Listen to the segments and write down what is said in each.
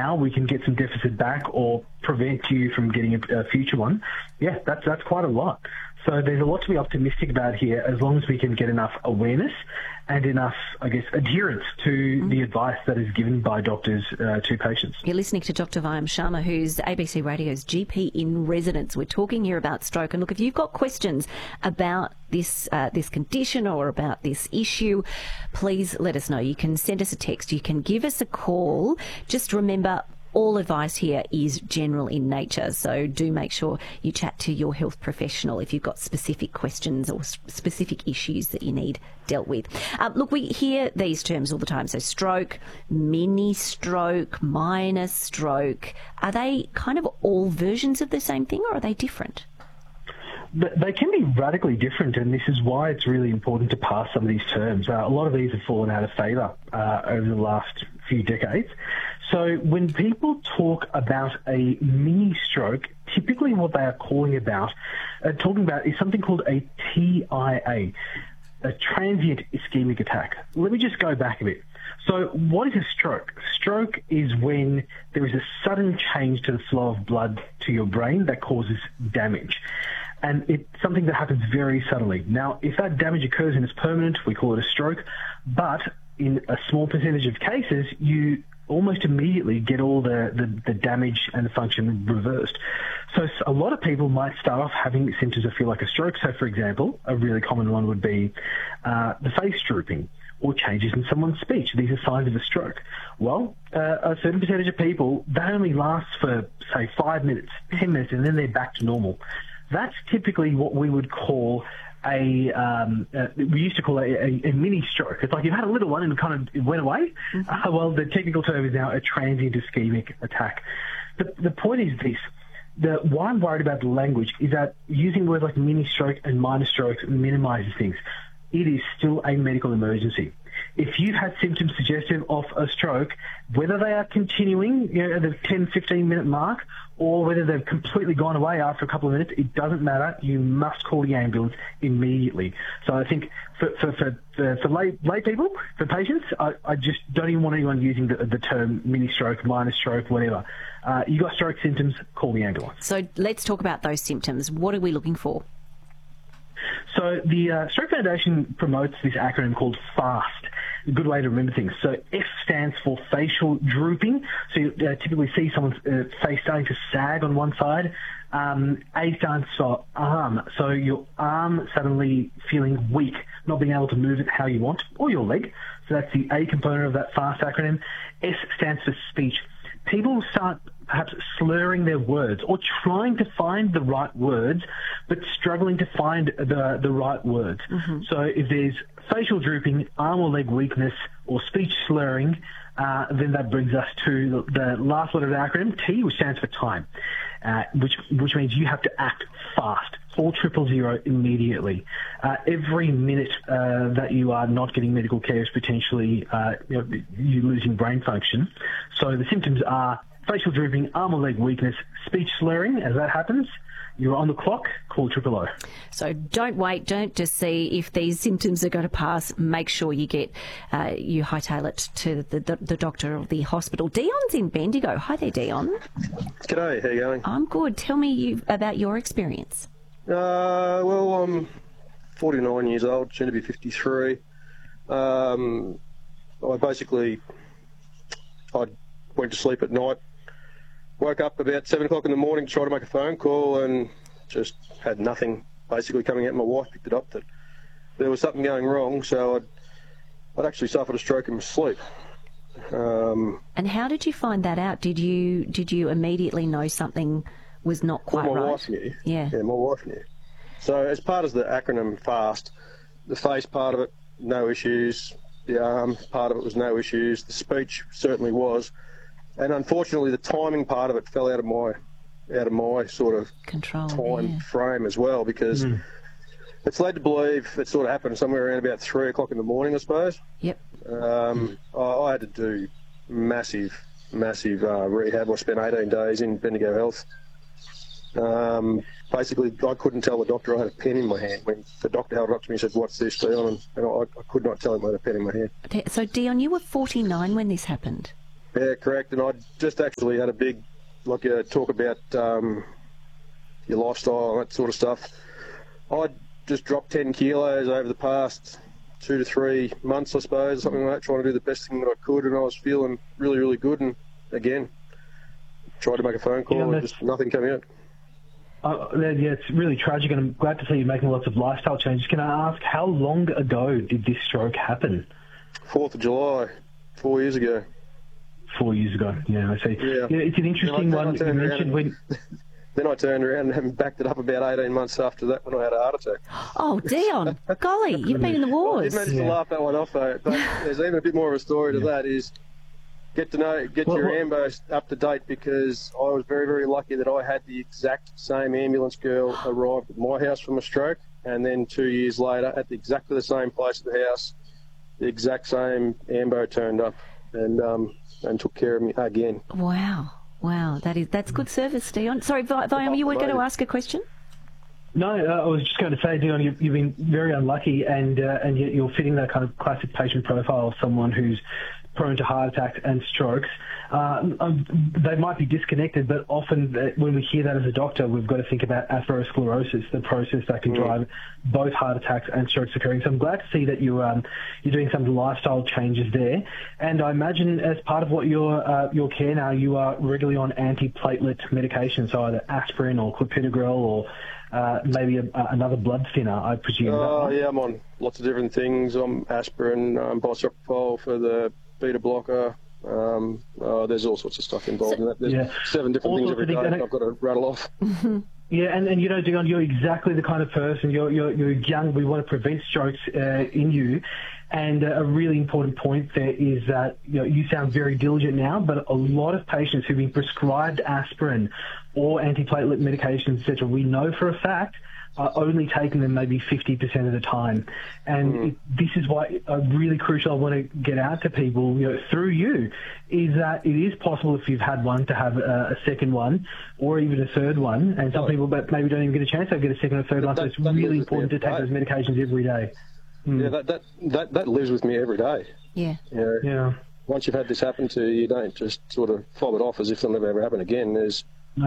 now, we can get some deficit back or prevent you from getting a future one. Yeah, that's quite a lot. So there's a lot to be optimistic about here, as long as we can get enough awareness and enough, I guess, adherence to the advice that is given by doctors to patients. You're listening to Dr. Vyam Sharma, who's ABC Radio's GP in residence. We're talking here about stroke. And look, if you've got questions about this condition or about this issue, please let us know. You can send us a text. You can give us a call. Just remember, all advice here is general in nature, so do make sure you chat to your health professional if you've got specific questions or specific issues that you need dealt with. Look, we hear these terms all the time, so stroke, mini stroke, minor stroke. Are they kind of all versions of the same thing, or are they different? But they can be radically different, and this is why it's really important to pass some of these terms. A lot of these have fallen out of favour over the last few decades. So when people talk about a mini stroke, typically what they are talking about is something called a TIA, a transient ischemic attack. Let me just go back a bit. So what is a stroke? Stroke is when there is a sudden change to the flow of blood to your brain that causes damage. And it's something that happens very suddenly. Now, if that damage occurs and is permanent, we call it a stroke. But in a small percentage of cases, you almost immediately get all the damage and the function reversed. So a lot of people might start off having symptoms that feel like a stroke. So, for example, a really common one would be the face drooping or changes in someone's speech. These are signs of a stroke. Well, a certain percentage of people, that only lasts for, say, 5 minutes, 10 minutes, and then they're back to normal. That's typically what we would call we used to call it a mini stroke. It's like you've had a little one and it went away. Well, the technical term is now a transient ischemic attack. The point is this. Why I'm worried about the language is that using words like mini stroke and minor strokes minimises things. It is still a medical emergency. If you've had symptoms suggestive of a stroke, whether they are continuing at the 10, 15-minute mark or whether they've completely gone away after a couple of minutes, it doesn't matter. You must call the ambulance immediately. So I think for lay people, for patients, I just don't even want anyone using the term mini stroke, minor stroke, whatever. You got stroke symptoms, call the ambulance. So let's talk about those symptoms. What are we looking for? So the Stroke Foundation promotes this acronym called FAST, a good way to remember things. So F stands for facial drooping. So you typically see someone's face starting to sag on one side. A stands for arm. So your arm suddenly feeling weak, not being able to move it how you want, or your leg. So that's the A component of that FAST acronym. S stands for speech. People start perhaps slurring their words or trying to find the right words, but struggling to find the right words. So if there's facial drooping, arm or leg weakness, or speech slurring, then that brings us to the last letter of the acronym, T, which stands for time, which means you have to act fast. Call 000 immediately. Every minute that you are not getting medical care is potentially you losing brain function. So the symptoms are facial drooping, arm or leg weakness, speech slurring. As that happens, you're on the clock, call 000. So don't wait, don't just see if these symptoms are going to pass. Make sure you get, you hightail it to the doctor or the hospital. Dion's in Bendigo. Hi there, Dion. G'day, how you going? I'm good. Tell me about your experience. Well, I'm 49 years old, soon to be 53. I went to sleep at night, woke up about 7 o'clock in the morning to try to make a phone call and just had nothing basically coming out. My wife picked it up that there was something going wrong, so I'd actually suffered a stroke in my sleep. And how did you find that out? Did you immediately know something was not quite right? My wife knew. Yeah, my wife knew. So as part of the acronym FAST, the face part of it, no issues. The arm part of it was no issues. The speech certainly was. And unfortunately, the timing part of it fell out of my sort of control time frame as well, because it's led to believe it sort of happened somewhere around about 3 o'clock in the morning, I suppose. Yep. I had to do massive rehab. I spent 18 days in Bendigo Health. Basically, I couldn't tell the doctor I had a pen in my hand. When the doctor held it up to me and said, "What's this, Dion?" And I could not tell him I had a pen in my hand. So, Dion, you were 49 when this happened? Yeah, correct. And I just actually had a big, talk about your lifestyle and that sort of stuff. I just dropped 10 kilos over the past 2 to 3 months, I suppose, something like that, trying to do the best thing that I could, and I was feeling really, really good. And again, tried to make a phone call and just nothing came out. Yeah, it's really tragic, and I'm glad to see you making lots of lifestyle changes. Can I ask, how long ago did this stroke happen? 4th of July, 4 years ago. 4 years ago, yeah, I see. Yeah, it's an interesting one. You mentioned when... Then I turned around and backed it up about 18 months after that when I had a heart attack. Oh, Dion, golly, you've been in the wars. I did manage to laugh that one off, though. But there's even a bit more of a story to that, is get your ambos up to date, because I was very, very lucky that I had the exact same ambulance girl arrive at my house from a stroke, and then 2 years later, at exactly the same place at the house, the exact same ambo turned up and took care of me again. Wow, that's good service, Dion. Sorry, Viam, you were going to ask a question? No, I was just going to say, Dion, you've been very unlucky, and yet you're fitting that kind of classic patient profile of someone who's prone to heart attacks and strokes. They might be disconnected, but often when we hear that as a doctor, we've got to think about atherosclerosis, the process that can drive both heart attacks and strokes occurring. So I'm glad to see that you're doing some lifestyle changes there. And I imagine as part of what your care now, you are regularly on antiplatelet medication, so either aspirin or clopidogrel or maybe another blood thinner, I presume. Yeah, I'm on lots of different things. I'm aspirin, bisoprolol for the beta blocker. There's all sorts of stuff involved in that. There's 7 different things every day I've got to rattle off. Yeah, and you know, Dion, you're exactly the kind of person. You're young. We want to prevent strokes in you. And a really important point there is that you sound very diligent now, but a lot of patients who've been prescribed aspirin or antiplatelet medications, etc., we know for a fact are only taking them maybe 50% of the time. And this is why really crucial I want to get out to people through you, is that it is possible if you've had one to have a second one or even a third one. And some people maybe don't even get a chance to get a second or third one. So it's really important to take those medications every day. Yeah, that lives with me every day. Yeah. Yeah. Once you've had this happen to you, you don't just sort of fob it off as if it'll never ever happen again. There's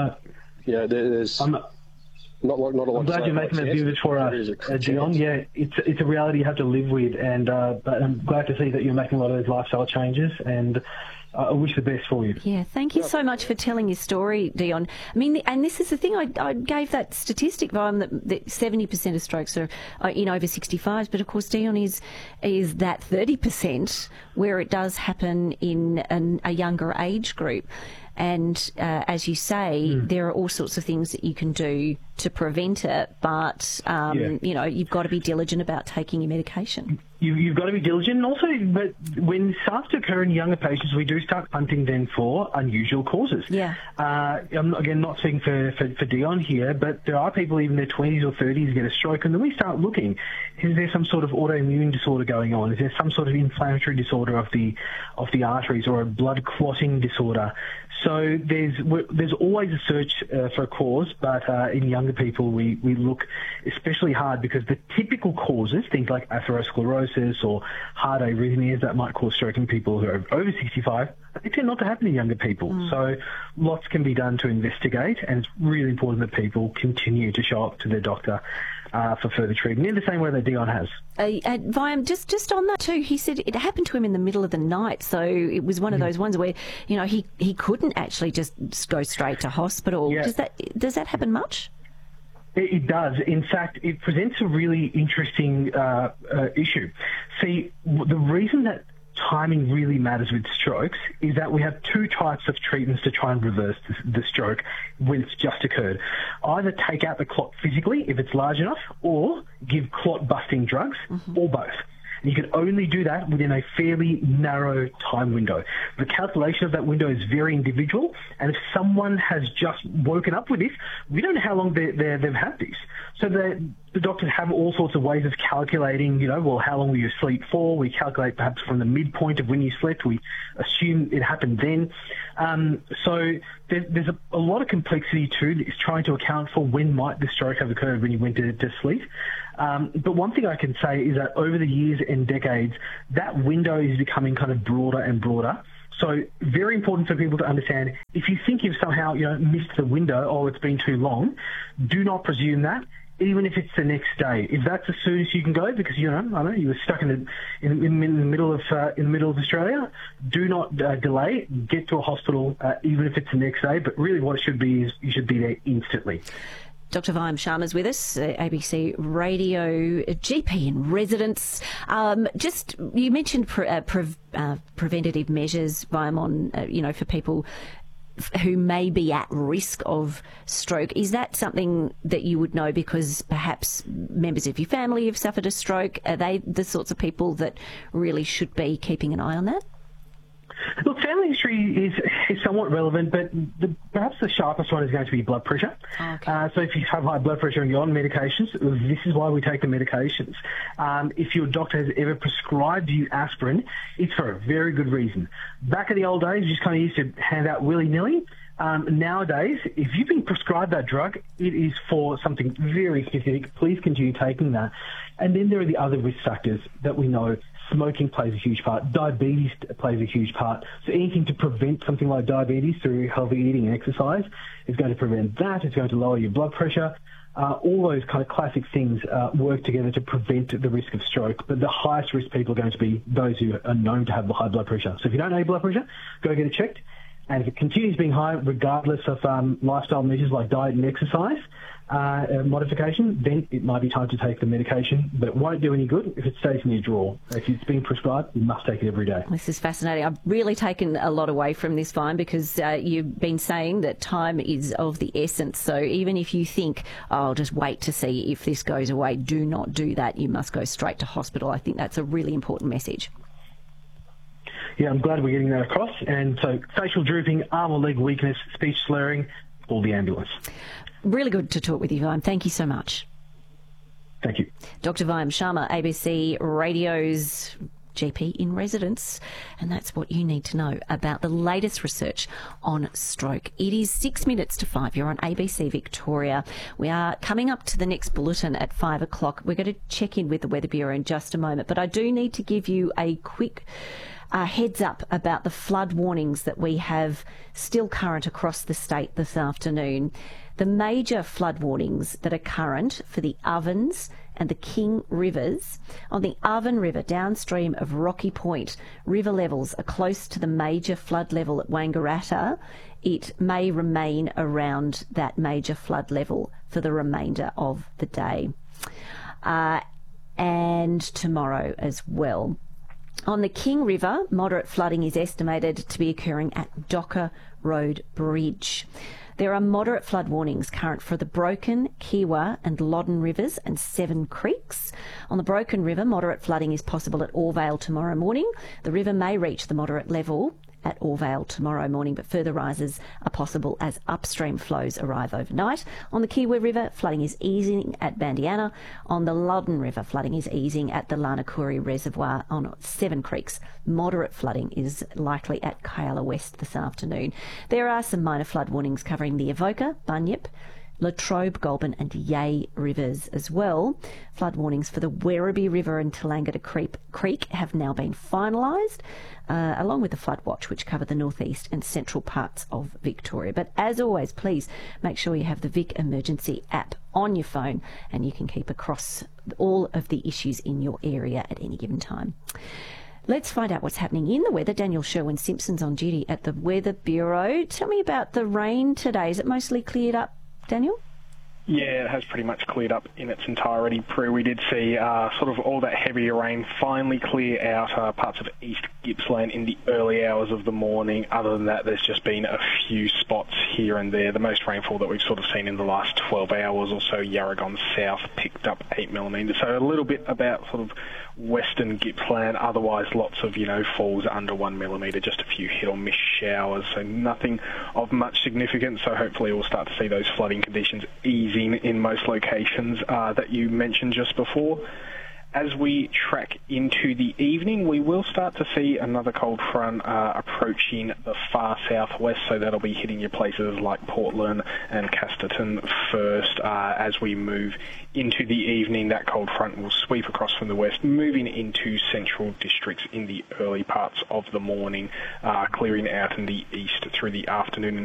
not a lot. I'm glad you're making that vivid for us, Dion. Yeah, it's a reality you have to live with, and but I'm glad to see that you're making a lot of those lifestyle changes, and I wish the best for you. Yeah, thank you so much for telling your story, Dion. I mean, and this is the thing, I gave that statistic, Viam, that 70% of strokes are in over 65s, but of course Dion is that 30% where it does happen in a younger age group. And as you say, there are all sorts of things that you can do to prevent it, but you've got to be diligent about taking your medication. You've got to be diligent, and also, but when it starts to occur in younger patients, we do start hunting then for unusual causes. Yeah. I'm not speaking for Dion here, but there are people even in their 20s or 30s get a stroke, and then we start looking. Is there some sort of autoimmune disorder going on? Is there some sort of inflammatory disorder of the arteries, or a blood clotting disorder? So there's always a search for a cause, but in younger people we look especially hard, because the typical causes, things like atherosclerosis or heart arrhythmias that might cause stroke in people who are over 65, they tend not to happen in younger people. So lots can be done to investigate, and it's really important that people continue to show up to their doctor for further treatment in the same way that Dion has. Viam, just on that too, he said it happened to him in the middle of the night, so it was one of those ones where he couldn't actually just go straight to hospital. Yeah. Does that happen much? It does. In fact, it presents a really interesting issue. See, the reason that timing really matters with strokes is that we have 2 types of treatments to try and reverse the stroke when it's just occurred. Either take out the clot physically if it's large enough, or give clot-busting drugs, or both. And you can only do that within a fairly narrow time window. The calculation of that window is very individual, and if someone has just woken up with this, we don't know how long they've had this. So the doctors have all sorts of ways of calculating, how long were you asleep for? We calculate perhaps from the midpoint of when you slept. We assume it happened then. So there's a lot of complexity to this, trying to account for when might the stroke have occurred when you went to sleep. But one thing I can say is that over the years and decades, that window is becoming kind of broader and broader. So very important for people to understand, if you think you've somehow missed the window, or it's been too long, do not presume that, even if it's the next day. If that's as soon as you can go, because you were stuck in the middle of Australia, do not delay. Get to a hospital, even if it's the next day. But really, what it should be is you should be there instantly. Dr. Viam Sharma's with us, ABC Radio GP in residence. You mentioned preventative measures, Viam, on for people who may be at risk of stroke. Is that something that you would know because perhaps members of your family have suffered a stroke? Are they the sorts of people that really should be keeping an eye on that? Look, family history is somewhat relevant, but perhaps the sharpest one is going to be blood pressure. Okay. So if you have high blood pressure and you're on medications, this is why we take the medications. If your doctor has ever prescribed you aspirin, it's for a very good reason. Back in the old days, you just kind of used to hand out willy-nilly. Nowadays, if you've been prescribed that drug, it is for something very specific. Please continue taking that. And then there are the other risk factors that we know. Smoking plays a huge part. Diabetes plays a huge part. So anything to prevent something like diabetes through healthy eating and exercise is going to prevent that. It's going to lower your blood pressure. All those kind of classic things work together to prevent the risk of stroke. But the highest risk people are going to be those who are known to have the high blood pressure. So if you don't know your blood pressure, go get it checked. And if it continues being high, regardless of lifestyle measures like diet and exercise modification, then it might be time to take the medication. But it won't do any good if it stays in your drawer. If it's being prescribed, you must take it every day. This is fascinating. I've really taken a lot away from this, Viam, because you've been saying that time is of the essence. So even if you think, I'll just wait to see if this goes away, do not do that. You must go straight to hospital. I think that's a really important message. Yeah, I'm glad we're getting that across. And so facial drooping, arm or leg weakness, speech slurring, call the ambulance. Really good to talk with you, Viam. Thank you so much. Thank you. Dr. Viam Sharma, ABC Radio's GP in residence, and that's what you need to know about the latest research on stroke. It is 6 minutes to 5. You're on ABC Victoria. We are coming up to the next bulletin at 5 o'clock. We're going to check in with the Weather Bureau in just a moment, but I do need to give you a quick heads up about the flood warnings that we have still current across the state this afternoon. The major flood warnings that are current for the Ovens and the King Rivers. On the Oven River, downstream of Rocky Point, river levels are close to the major flood level at Wangaratta. It may remain around that major flood level for the remainder of the day. And tomorrow as well. On the King River, moderate flooding is estimated to be occurring at Docker Road Bridge. There are moderate flood warnings current for the Broken, Kiewa and Loddon Rivers and Seven Creeks. On the Broken River, moderate flooding is possible at Orvale tomorrow morning. The river may reach the moderate level at Orvale tomorrow morning, but further rises are possible as upstream flows arrive overnight. On the Kiewa River, flooding is easing at Bandiana. On the Loddon River, flooding is easing at the Lanakuri Reservoir. On Seven Creeks, moderate flooding is likely at Kyalla West this afternoon. There are some minor flood warnings covering the Avoca, Bunyip, Latrobe, Goulburn and Yea rivers as well. Flood warnings for the Werribee River and Tallangatta Creek have now been finalised, along with the flood watch, which cover the northeast and central parts of Victoria. But as always, please make sure you have the Vic Emergency app on your phone and you can keep across all of the issues in your area at any given time. Let's find out what's happening in the weather. Daniel Sherwin-Simpson's on duty at the Weather Bureau. Tell me about the rain today. Is it mostly cleared up, Daniel? Yeah, it has pretty much cleared up in its entirety, Prue. We did see sort of all that heavier rain finally clear out parts of East Gippsland in the early hours of the morning. Other than that, there's just been a few spots here and there. The most rainfall that we've sort of seen in the last 12 hours or so, Yarragon South picked up 8 millimetres. So a little bit about sort of western Gippsland, otherwise lots of, falls under 1 millimetre, just a few hit or miss showers, so nothing of much significance. So hopefully we'll start to see those flooding conditions easing in most locations that you mentioned just before. As we track into the evening, we will start to see another cold front approaching the far southwest, so that'll be hitting your places like Portland and Casterton first. As we move into the evening, that cold front will sweep across from the west, moving into central districts in the early parts of the morning, clearing out in the east through the afternoon and